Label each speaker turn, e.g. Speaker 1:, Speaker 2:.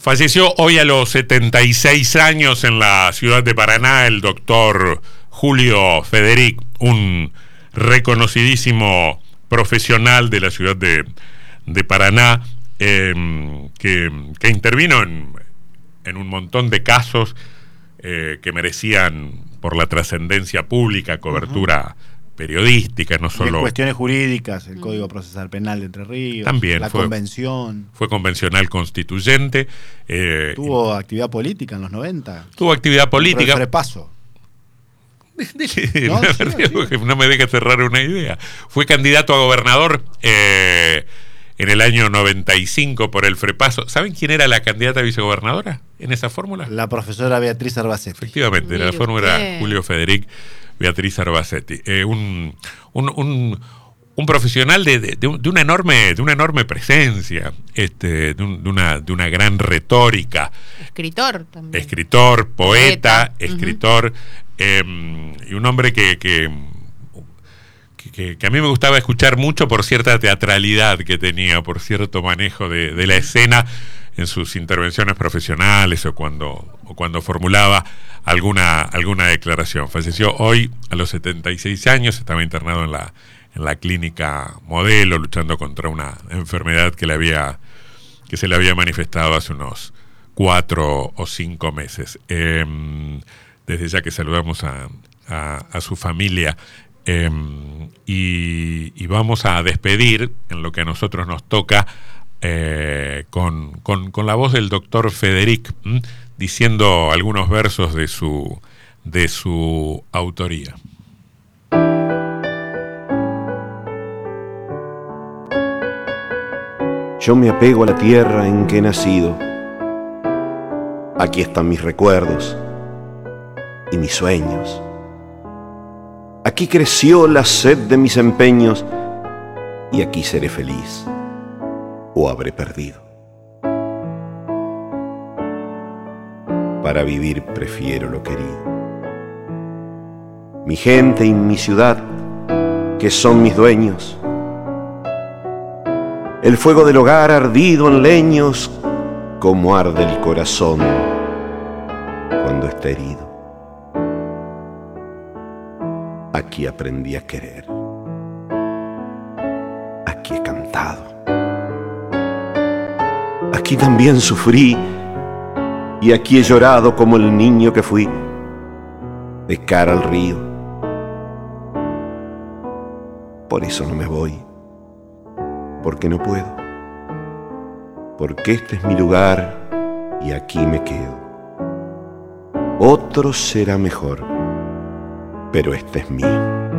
Speaker 1: Falleció hoy a los 76 años en la ciudad de Paraná el doctor Julio Federic, un reconocidísimo profesional de la ciudad de Paraná, que intervino en un montón de casos que merecían, por la trascendencia pública, cobertura periodística, no solo...
Speaker 2: En cuestiones jurídicas, el Código Procesal Penal de Entre Ríos,
Speaker 1: también
Speaker 2: la convención.
Speaker 1: Fue convencional constituyente.
Speaker 2: Tuvo actividad política en los 90.
Speaker 1: Tuvo actividad política.
Speaker 2: El frepaso.
Speaker 1: No me dejes cerrar una idea. Fue candidato a gobernador en el año 95 por el frepaso. ¿Saben quién era la candidata a vicegobernadora en esa fórmula?
Speaker 2: La profesora Beatriz Arbacetti.
Speaker 1: Efectivamente, la fórmula era Julio Federic, Beatriz Arbacetti. Un profesional de una enorme presencia, de una gran retórica.
Speaker 3: Escritor también.
Speaker 1: Escritor, poeta, escritor, y un hombre que a mí me gustaba escuchar mucho por cierta teatralidad que tenía, por cierto manejo de la escena en sus intervenciones profesionales o cuando formulaba alguna declaración. Falleció hoy a los 76 años, estaba internado en la clínica Modelo, luchando contra una enfermedad que se le había manifestado hace unos 4 o 5 meses. Desde ya que saludamos a su familia. Y vamos a despedir, en lo que a nosotros nos toca, con la voz del doctor Federic, diciendo algunos versos de su autoría.
Speaker 4: Yo me apego a la tierra en que he nacido. Aquí están mis recuerdos y mis sueños. Aquí creció la sed de mis empeños y aquí seré feliz o habré perdido. Para vivir prefiero lo querido. Mi gente y mi ciudad, que son mis dueños. El fuego del hogar ardido en leños, como arde el corazón cuando está herido. Aquí aprendí a querer. Aquí he cantado. Aquí también sufrí y aquí he llorado como el niño que fui, de cara al río. Por eso no me voy, porque no puedo, porque este es mi lugar y aquí me quedo. Otro será mejor, pero este es mío.